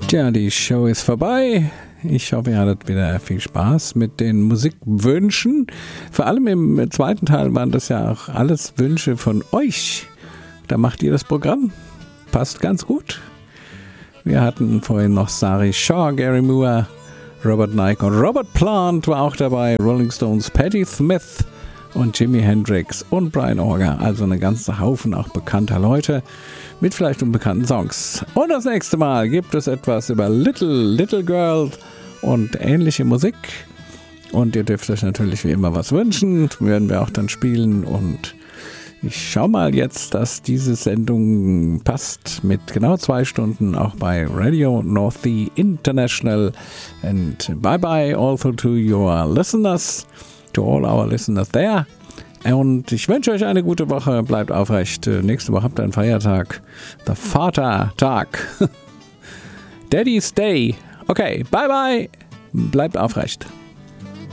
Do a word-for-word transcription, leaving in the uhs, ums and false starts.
Tja, die Show ist vorbei. Ich hoffe, ihr hattet wieder viel Spaß mit den Musikwünschen. Vor allem im zweiten Teil waren das ja auch alles Wünsche von euch. Da macht ihr das Programm. Passt ganz gut. Wir hatten vorhin noch Sari Shaw, Gary Moore, Robert Nike und Robert Plant war auch dabei, Rolling Stones, Patti Smith und Jimi Hendrix und Brian Auger. Also eine ganze Haufen auch bekannter Leute mit vielleicht unbekannten Songs. Und das nächste Mal gibt es etwas über Little, Little Girl und ähnliche Musik. Und ihr dürft euch natürlich wie immer was wünschen. Werden wir auch dann spielen. Und ich schaue mal jetzt, dass diese Sendung passt mit genau zwei Stunden auch bei Radio Northie International. And bye bye also to your listeners, to all our listeners there. Und ich wünsche euch eine gute Woche. Bleibt aufrecht. Nächste Woche habt ihr einen Feiertag. Der Vatertag. Daddy's Day. Okay, bye bye. Bleibt aufrecht.